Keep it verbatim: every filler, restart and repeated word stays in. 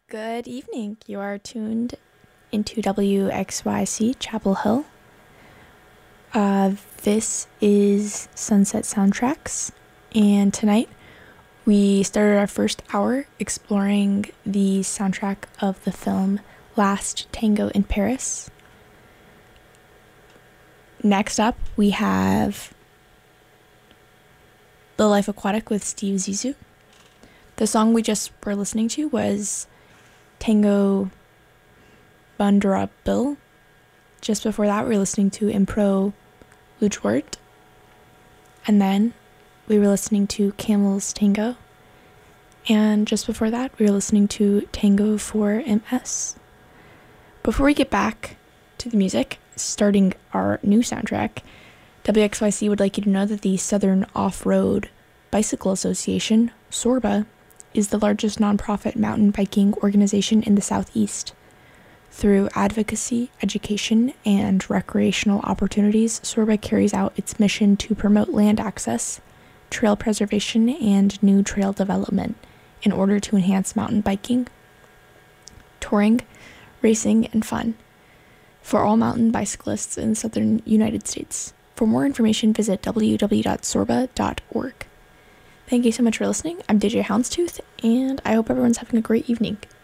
Good evening. You are tuned into W X Y C Chapel Hill. Uh, this is Sunset Soundtracks, and tonight we started our first hour exploring the soundtrack of the film Last Tango in Paris. Next up, we have The Life Aquatic with Steve Zissou. The song we just were listening to was Tango Bandera Bill. Just before that, we were listening to Impro Luchwort. And then we were listening to Camel's Tango. And just before that, we were listening to Tango for M S. Before we get back to the music, starting our new soundtrack, W X Y C would like you to know that the Southern Off-Road Bicycle Association, SORBA, is the largest nonprofit mountain biking organization in the Southeast. Through advocacy, education, and recreational opportunities, SORBA carries out its mission to promote land access, trail preservation, and new trail development in order to enhance mountain biking, touring, racing, and fun for all mountain bicyclists in the southern United States. For more information, visit w w w dot sorba dot org. Thank you so much for listening. I'm D J Houndstooth, and I hope everyone's having a great evening.